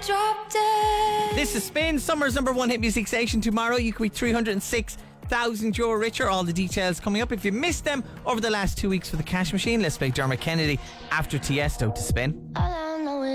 Drop dead. This is Spin, summer's number one hit music station. Tomorrow you could be €306,000 richer. All the details coming up. If you missed them over the last 2 weeks for the cash machine, let's play Dermot Kennedy after Tiesto to Spin.